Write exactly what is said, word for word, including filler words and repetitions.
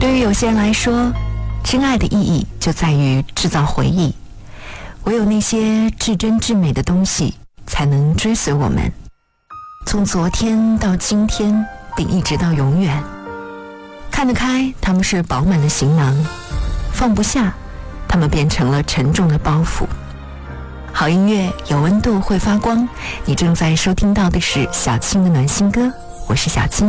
对于有些人来说，真爱的意义就在于制造回忆，唯有那些至真至美的东西才能追随我们，从昨天到今天，并一直到永远。看得开，他们是饱满的行囊；放不下，他们变成了沉重的包袱。好音乐有温度，会发光。你正在收听到的是小青的暖心歌，我是小青。